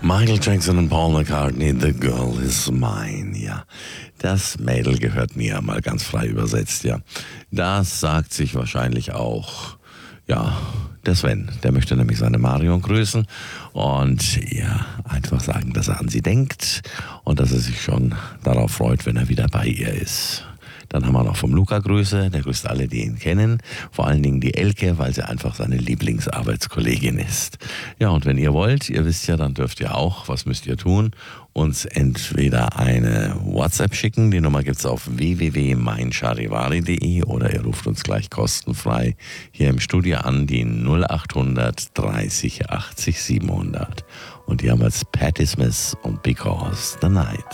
Michael Jackson und Paul McCartney, The Girl Is Mine, ja. Das Mädel gehört mir, mal ganz frei übersetzt, ja. Das sagt sich wahrscheinlich auch, ja, der Sven. Der möchte nämlich seine Marion grüßen und ja, einfach sagen, dass er an sie denkt und dass er sich schon darauf freut, wenn er wieder bei ihr ist. Dann haben wir noch vom Luca Grüße, der grüßt alle, die ihn kennen, vor allen Dingen die Elke, weil sie einfach seine Lieblingsarbeitskollegin ist. Ja, und wenn ihr wollt, ihr wisst ja, dann dürft ihr auch, was müsst ihr tun, uns entweder eine WhatsApp schicken, die Nummer gibt's auf www.meincharivari.de oder ihr ruft uns gleich kostenfrei hier im Studio an, die 0800 30 80 700. Und hier haben wir jetzt Patti Smith und Because the Night.